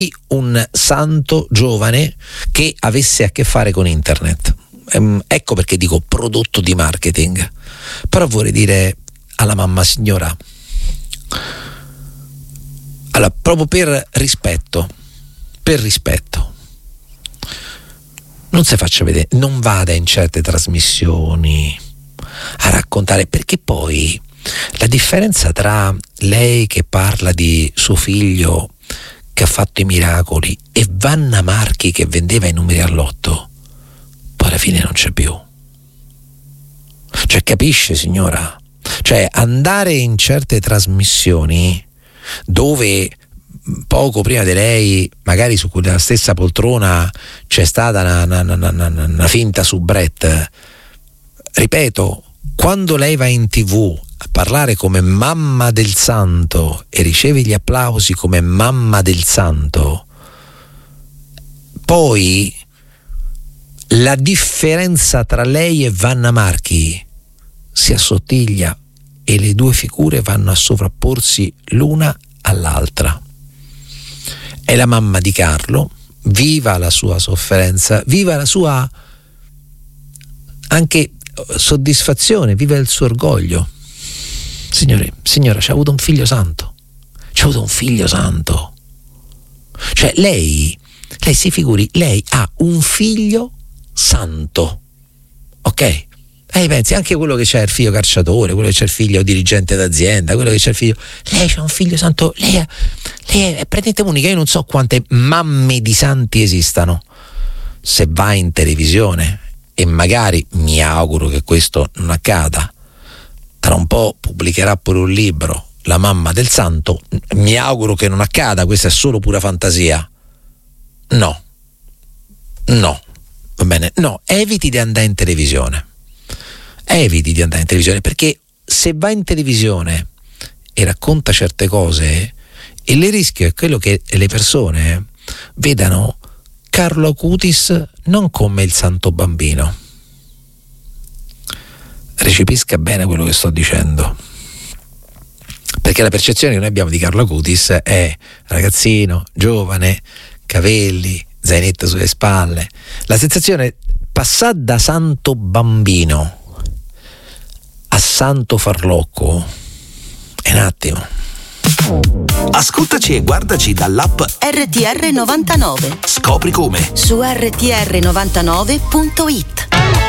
un santo giovane che avesse a che fare con internet. Ecco perché dico prodotto di marketing. Però vorrei dire alla mamma: signora, allora, proprio per rispetto, non si faccia vedere, non vada in certe trasmissioni a raccontare, perché poi la differenza tra lei che parla di suo figlio che ha fatto i miracoli e Vanna Marchi che vendeva i numeri all'otto, poi alla fine non c'è più. Cioè, capisce, signora? Cioè, andare in certe trasmissioni dove poco prima di lei, magari su quella stessa poltrona, c'è stata una finta soubrette. Ripeto, quando lei va in TV a parlare come mamma del santo e riceve gli applausi come mamma del santo, poi la differenza tra lei e Vanna Marchi si assottiglia e le due figure vanno a sovrapporsi l'una all'altra. È la mamma di Carlo, viva la sua sofferenza, viva la sua anche soddisfazione, viva il suo orgoglio. Signora, c'ha avuto un figlio santo. Cioè lei si figuri, lei ha un figlio santo, ok? Pensi anche quello che c'è il figlio calciatore, quello che c'è il figlio dirigente d'azienda, quello che c'è il figlio, lei c'ha un figlio santo. Lei è praticamente unica. Io non so quante mamme di santi esistano. Se va in televisione, e magari mi auguro che questo non accada, tra un po' pubblicherà pure un libro, La mamma del santo, mi auguro che non accada, questa è solo pura fantasia. No, va bene, no, eviti di andare in televisione, perché se va in televisione e racconta certe cose, il rischio è quello che le persone vedano Carlo Acutis non come il santo bambino. Recepisca bene quello che sto dicendo, perché la percezione che noi abbiamo di Carlo Acutis è ragazzino, giovane, capelli, zainetto sulle spalle. La sensazione passare da santo bambino a santo farlocco è un attimo. Ascoltaci e guardaci dall'app RTR 99. Scopri come su rtr99.it.